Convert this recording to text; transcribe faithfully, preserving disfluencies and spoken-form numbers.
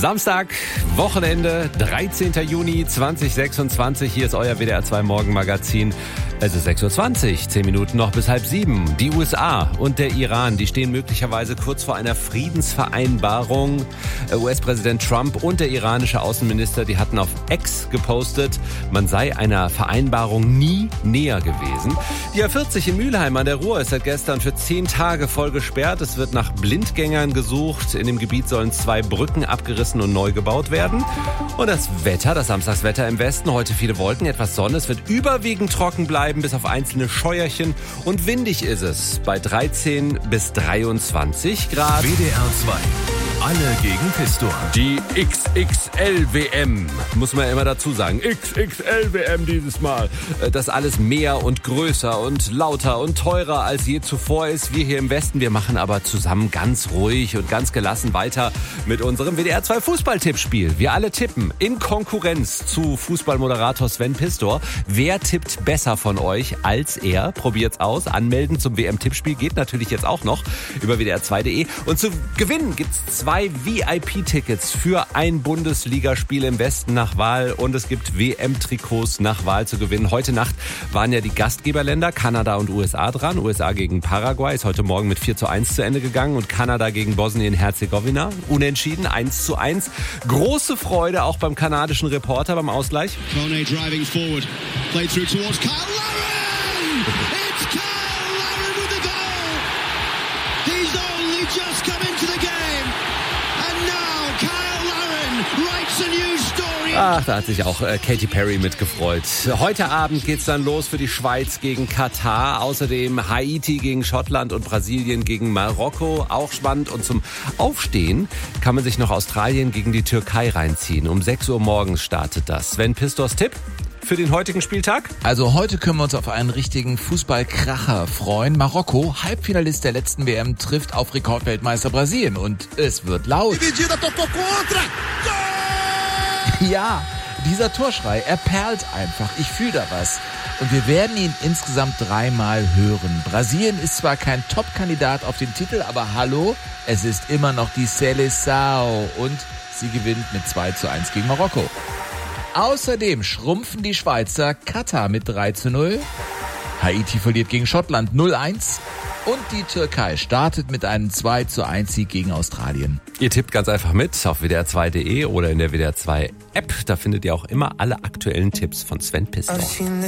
Samstag, Wochenende, dreizehnten Juni zweitausendsechsundzwanzig. Hier ist euer W D R zwei Morgenmagazin. Es ist sechs Uhr zwanzig, zehn Minuten noch bis halb sieben. Die U S A und der Iran, die stehen möglicherweise kurz vor einer Friedensvereinbarung. U S-Präsident Trump und der iranische Außenminister, die hatten auf X gepostet, man sei einer Vereinbarung nie näher gewesen. Die A vierzig in Mülheim an der Ruhr ist seit gestern für zehn Tage voll gesperrt. Es wird nach Blindgängern gesucht. In dem Gebiet sollen zwei Brücken abgerissen und neu gebaut werden. Und das Wetter, das Samstagswetter im Westen, heute viele Wolken, etwas Sonne. Es wird überwiegend trocken bleiben, bis auf einzelne Scheuerchen. Und windig ist es bei dreizehn bis dreiundzwanzig Grad. W D R zwei. Alle gegen Pistor. Die X X L W M, muss man ja immer dazu sagen. X X L W M dieses Mal. Das alles mehr und größer und lauter und teurer als je zuvor ist. Wir hier im Westen, wir machen aber zusammen ganz ruhig und ganz gelassen weiter mit unserem W D R zwei Fußballtippspiel. Wir alle tippen in Konkurrenz zu Fußballmoderator Sven Pistor. Wer tippt besser von euch als er? Probiert's aus. Anmelden zum W M-Tippspiel geht natürlich jetzt auch noch über W D R zwei Punkt de. Und zu gewinnen gibt's zwei Zwei V I P-Tickets für ein Bundesligaspiel im Westen nach Wahl und es gibt W M-Trikots nach Wahl zu gewinnen. Heute Nacht waren ja die Gastgeberländer Kanada und U S A dran. U S A gegen Paraguay ist heute Morgen mit vier zu eins zu Ende gegangen und Kanada gegen Bosnien-Herzegowina. Unentschieden, eins zu eins. Große Freude auch beim kanadischen Reporter beim Ausgleich. Kone driving forward, played through towards Kyle Lauren! It's Kyle Lauren with the goal! He's only just come into the game! Ach, da hat sich auch äh, Katy Perry mitgefreut. Heute Abend geht's dann los für die Schweiz gegen Katar. Außerdem Haiti gegen Schottland und Brasilien gegen Marokko. Auch spannend. Und zum Aufstehen kann man sich noch Australien gegen die Türkei reinziehen. Um sechs Uhr morgens startet das. Sven Pistors Tipp für den heutigen Spieltag? Also heute können wir uns auf einen richtigen Fußballkracher freuen. Marokko, Halbfinalist der letzten W M, trifft auf Rekordweltmeister Brasilien. Und es wird laut. Ja, dieser Torschrei, er perlt einfach. Ich fühle da was. Und wir werden ihn insgesamt dreimal hören. Brasilien ist zwar kein Top-Kandidat auf den Titel, aber hallo, es ist immer noch die Seleção. Und sie gewinnt mit zwei zu eins gegen Marokko. Außerdem schrumpfen die Schweizer Katar mit drei zu null. Haiti verliert gegen Schottland null eins. Und die Türkei startet mit einem zwei zu eins Sieg gegen Australien. Ihr tippt ganz einfach mit auf W D R zwei Punkt de oder in der W D R zwei App. Da findet ihr auch immer alle aktuellen Tipps von Sven Pistor.